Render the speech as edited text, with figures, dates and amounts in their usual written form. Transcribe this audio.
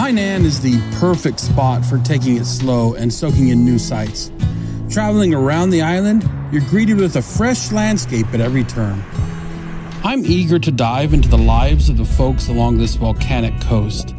Hainan is the perfect spot for taking it slow and soaking in new sights. Traveling around the island, you're greeted with a fresh landscape at every turn. I'm eager to dive into the lives of the folks along this volcanic coast.